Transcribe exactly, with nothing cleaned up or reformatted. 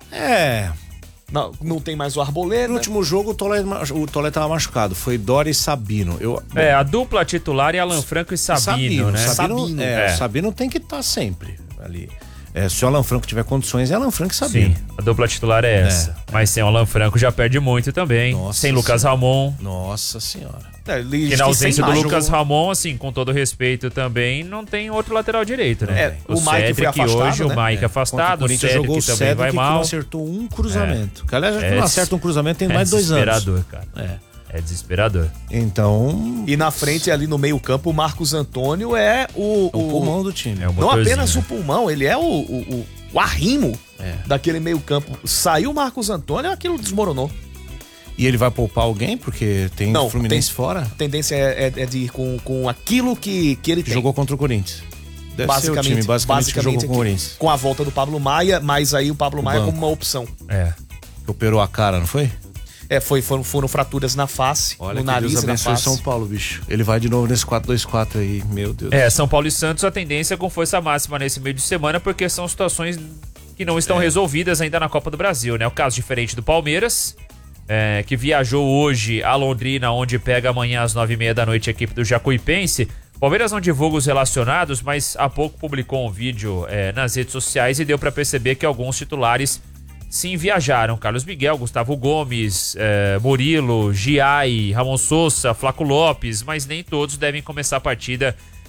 É... Não, não tem mais o Arboleda. No último jogo o Tolé, o Tolé tava machucado. Foi Dori e Sabino. Eu, é, a dupla titular é Alan Franco e Sabino, Sabino né? Sabino, Sabino. É, É. Sabino tem que estar sempre ali. É, se o Alan Franco tiver condições, é Alan Franco e Sabino. Sim, a dupla titular é essa. É. Mas sem o Alan Franco já perde muito também. Nossa sem Lucas senhora. Ramon. Nossa senhora. É, ele Que na ausência do mais Lucas jogou- Ramon, assim, com todo respeito também, não tem outro lateral direito, né? É, o Mike foi afastado, hoje, né? o Mike Contra o afastado, o Corinthians Cedric jogou o também Cedric vai que mal. não acertou um cruzamento. Que, aliás, acho que É não des- acerta um cruzamento tem É mais de dois anos. desesperador, cara. É. É desesperador. Então, E na frente, ali no meio campo, o Marcos Antônio é o... é o pulmão do time. É o Não motorzinho, apenas né? o pulmão, ele é o, o, o, o arrimo É. daquele meio campo. Saiu o Marcos Antônio, aquilo desmoronou. E ele vai poupar alguém, porque tem Não, o Fluminense tem- fora, A tendência é, é- é de ir com, com aquilo que, que ele que tem. jogou contra o Corinthians. Deve basicamente, ser o time, basicamente, que jogou com o aqui, Corinthians. com a volta do Pablo Maia, mas aí o Pablo O Maia banco. como uma opção. É. Que operou a cara, não foi? É, foi, foram, foram fraturas na face, Olha no que nariz Deus e na abençoe face. São Paulo, bicho. Ele vai de novo nesse quatro dois quatro aí, meu Deus. É, São Paulo e Santos, a tendência é com força máxima nesse meio de semana, porque são situações que não estão É. resolvidas ainda na Copa do Brasil, né? O caso diferente do Palmeiras, é, que viajou hoje a Londrina, onde pega amanhã às nove e meia da noite a equipe do Jacuipense. O Palmeiras não divulga os relacionados, mas há pouco publicou um vídeo é, nas redes sociais e deu para perceber que alguns titulares sim viajaram. Carlos Miguel, Gustavo Gomes, é, Murilo, Giai, Ramon Sousa, Flaco Lopes, mas nem todos devem começar a partida